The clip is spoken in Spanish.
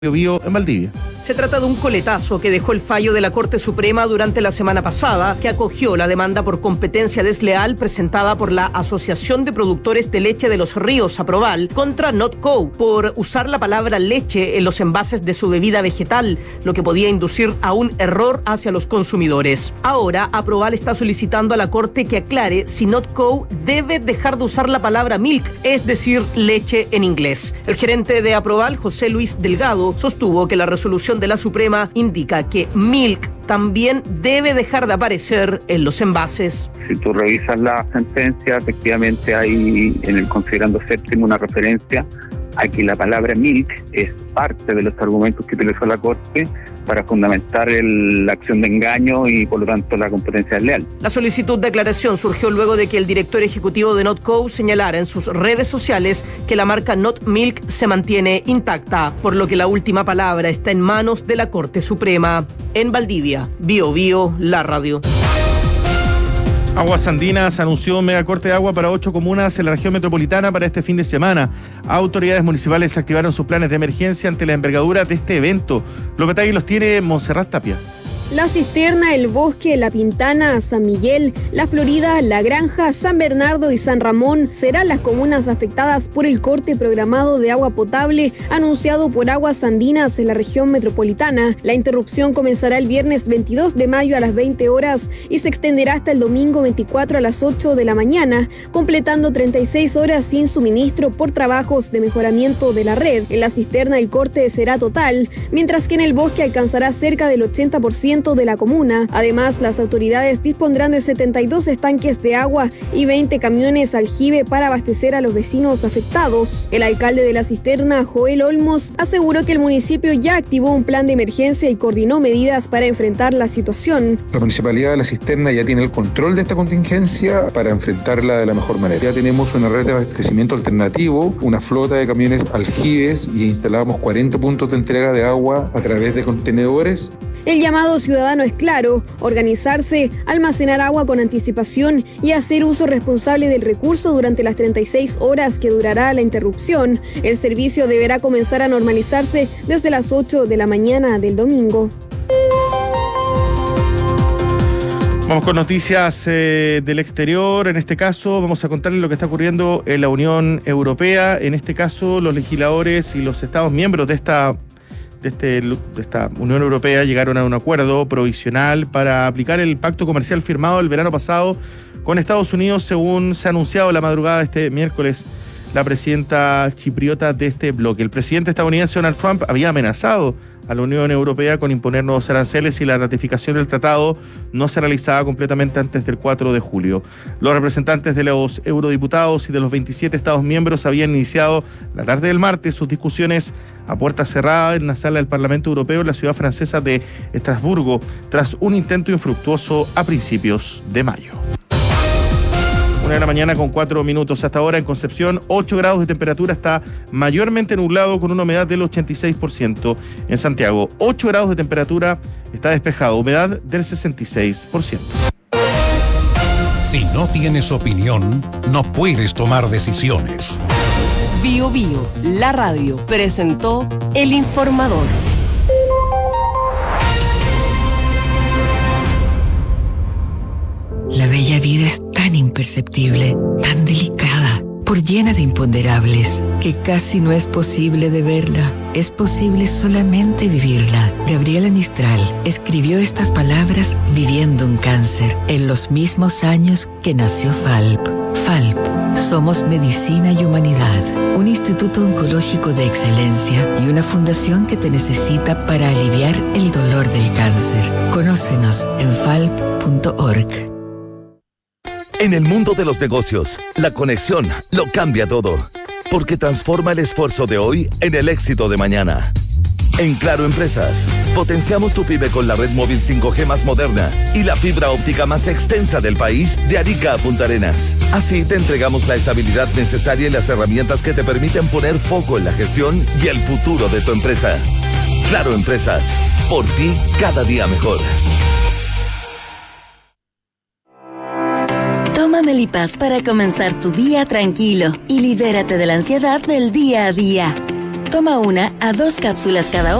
Bio en Valdivia. Se trata de un coletazo que dejó el fallo de la Corte Suprema durante la semana pasada, que acogió la demanda por competencia desleal presentada por la Asociación de Productores de Leche de los Ríos, Aproval, contra Notco por usar la palabra leche en los envases de su bebida vegetal, lo que podía inducir a un error hacia los consumidores. Ahora, Aproval está solicitando a la Corte que aclare si Notco debe dejar de usar la palabra milk, es decir, leche en inglés. El gerente de Aproval, José Luis Delgado, sostuvo que la resolución de la Suprema indica que milk también debe dejar de aparecer en los envases. Si tú revisas la sentencia, efectivamente hay en el considerando séptimo una referencia a que la palabra milk es parte de los argumentos que utilizó la Corte para fundamentar la acción de engaño y por lo tanto la competencia desleal. La solicitud de aclaración surgió luego de que el director ejecutivo de Notco señalara en sus redes sociales que la marca Not Milk se mantiene intacta, por lo que la última palabra está en manos de la Corte Suprema. En Valdivia, Bio Bio, la radio. Aguas Andinas anunció un megacorte de agua para 8 comunas en la región metropolitana para este fin de semana. Autoridades municipales activaron sus planes de emergencia ante la envergadura de este evento. Los detalles los tiene Montserrat Tapia. La Cisterna, El Bosque, La Pintana, San Miguel, La Florida, La Granja, San Bernardo y San Ramón serán las comunas afectadas por el corte programado de agua potable anunciado por Aguas Andinas en la región metropolitana. La interrupción comenzará el viernes 22 de mayo a las 20 horas y se extenderá hasta el domingo 24 a las 8 de la mañana, completando 36 horas sin suministro por trabajos de mejoramiento de la red. En La Cisterna el corte será total, mientras que en El Bosque alcanzará cerca del 80% de la comuna. Además, las autoridades dispondrán de 72 estanques de agua y 20 camiones aljibe para abastecer a los vecinos afectados. El alcalde de La Cisterna, Joel Olmos, aseguró que el municipio ya activó un plan de emergencia y coordinó medidas para enfrentar la situación. La Municipalidad de La Cisterna ya tiene el control de esta contingencia para enfrentarla de la mejor manera. Ya tenemos una red de abastecimiento alternativo, una flota de camiones aljibes y instalamos 40 puntos de entrega de agua a través de contenedores. El llamado ciudadano es claro: organizarse, almacenar agua con anticipación y hacer uso responsable del recurso durante las 36 horas que durará la interrupción. El servicio deberá comenzar a normalizarse desde las 8 de la mañana del domingo. Vamos con noticias del exterior. En este caso vamos a contarles lo que está ocurriendo en la Unión Europea. En este caso, los legisladores y los Estados miembros de esta Unión Europea llegaron a un acuerdo provisional para aplicar el pacto comercial firmado el verano pasado con Estados Unidos, según se ha anunciado la madrugada de este miércoles la presidenta chipriota de este bloque. El presidente estadounidense Donald Trump había amenazado a la Unión Europea con imponer nuevos aranceles si la ratificación del tratado no se realizaba completamente antes del 4 de julio. Los representantes de los eurodiputados y de los 27 Estados miembros habían iniciado la tarde del martes sus discusiones a puerta cerrada en una sala del Parlamento Europeo en la ciudad francesa de Estrasburgo, tras un intento infructuoso a principios de mayo. 1 de la mañana con 4 minutos. Hasta ahora en Concepción, 8 grados de temperatura, está mayormente nublado con una humedad del 86%. En Santiago, 8 grados de temperatura, está despejado, humedad del 66%. Si no tienes opinión, no puedes tomar decisiones. Bio Bio, la radio, presentó El Informador. La bella vida es tan imperceptible, tan delicada, por llena de imponderables, que casi no es posible de verla. Es posible solamente vivirla. Gabriela Mistral escribió estas palabras viviendo un cáncer, en los mismos años que nació FALP. FALP, somos medicina y humanidad, un instituto oncológico de excelencia y una fundación que te necesita para aliviar el dolor del cáncer. Conócenos en falp.org. En el mundo de los negocios, la conexión lo cambia todo, porque transforma el esfuerzo de hoy en el éxito de mañana. En Claro Empresas, potenciamos tu pyme con la red móvil 5G más moderna y la fibra óptica más extensa del país, de Arica a Punta Arenas. Así te entregamos la estabilidad necesaria y las herramientas que te permiten poner foco en la gestión y el futuro de tu empresa. Claro Empresas, por ti cada día mejor. Toma Melipaz para comenzar tu día tranquilo y libérate de la ansiedad del día a día. Toma 1 a 2 cápsulas cada hora.